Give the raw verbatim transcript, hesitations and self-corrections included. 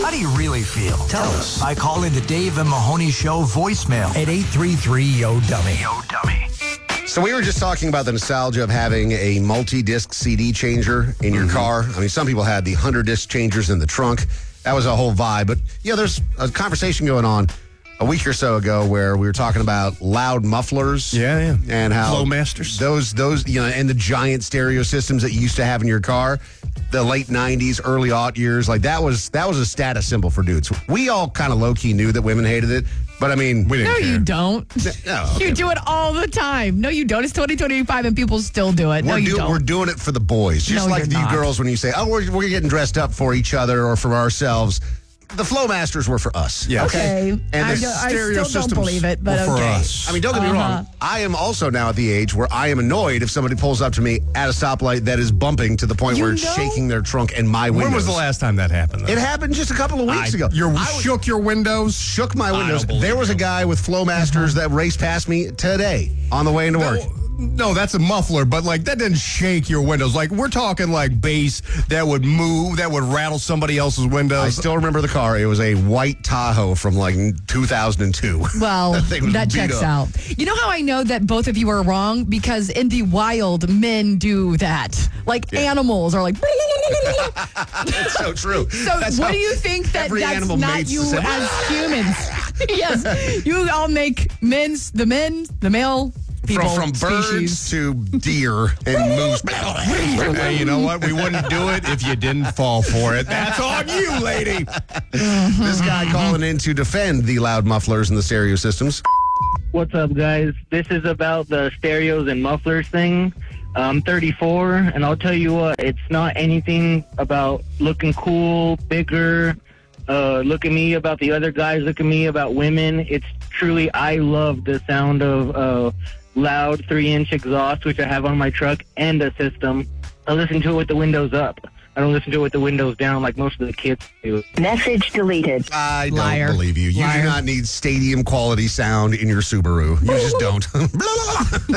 How do you really feel? Tell us by calling the Dave and Mahoney Show voicemail at eight three three, Y O, dummy. Yo, dummy. So we were just talking about the nostalgia of having a multi-disc C D changer in your mm-hmm. car. I mean, some people had the one hundred disc changers in the trunk. That was a whole vibe. But, you know, there's a conversation going on a week or so ago where we were talking about loud mufflers. Yeah, yeah. And how Flowmasters. Those, those, you know, and the giant stereo systems that you used to have in your car. The late nineties, early aught years, like that was that was a status symbol for dudes. We all kind of low key knew that women hated it, but I mean, we didn't. No, care. you don't. No, okay. You do it all the time. No, you don't. It's twenty twenty-five and people still do it. We're no, you do, don't. We're doing it for the boys, just no, like you not. girls when you say, "Oh, we're we're getting dressed up for each other or for ourselves." The Flowmasters were for us. Yeah. Okay. And I, the do, I stereo still don't systems believe it, but were okay. for us. I mean, don't get me Uh-huh. wrong. I am also now at the age where I am annoyed if somebody pulls up to me at a stoplight that is bumping to the point You where it's know? shaking their trunk and my windows. When was the last time that happened, though? It happened just a couple of weeks I, ago. You I shook your windows? shook my I windows. don't believe There was a you. guy with Flowmasters that raced past me today on the way into work. No, no, that's a muffler, but like that didn't shake your windows. Like we're talking like bass that would move, that would rattle somebody else's windows. I still remember the car. It was a white Tahoe from like two thousand two. Well, that, thing was that beat checks up. out. You know how I know that both of you are wrong? Because in the wild, men do that. Like Yeah. animals are like... That's so true. So That's what how do you think that every that's animal not mates you the same- as humans? Yes, you all make men's, the men, the male people, From, from birds species. to deer and moose. Hey, you know what? We wouldn't do it if you didn't fall for it. That's on you, lady. This guy calling in to defend the loud mufflers and the stereo systems. What's up, guys? This is about the stereos and mufflers thing. I'm thirty-four, and I'll tell you what, it's not anything about looking cool, bigger, uh, look at me about the other guys, look at me about women. It's truly, I love the sound of uh, loud three-inch exhaust, which I have on my truck, and a system. I listen to it with the windows up. I don't listen to it with the windows down like most of the kids do. Message deleted. I don't Liar. believe you. You Liar. do not need stadium quality sound in your Subaru. You just don't.